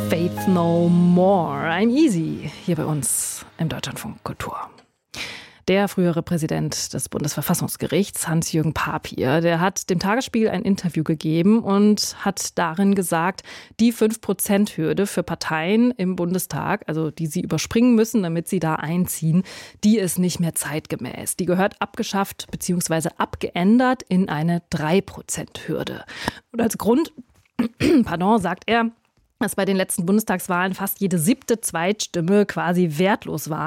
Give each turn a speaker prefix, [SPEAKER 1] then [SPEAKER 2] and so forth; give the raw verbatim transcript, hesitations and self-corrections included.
[SPEAKER 1] Faith No More. I'm Easy hier bei uns im Deutschlandfunk Kultur. Der frühere Präsident des Bundesverfassungsgerichts, Hans-Jürgen Papier, der hat dem Tagesspiegel ein Interview gegeben und hat darin gesagt, die fünf Prozent Hürde für Parteien im Bundestag, also die sie überspringen müssen, damit sie da einziehen, die ist nicht mehr zeitgemäß. Die gehört abgeschafft bzw. abgeändert in eine drei Prozent Hürde. Und als Grund, pardon, sagt er, dass bei den letzten Bundestagswahlen fast jede siebte Zweitstimme quasi wertlos war.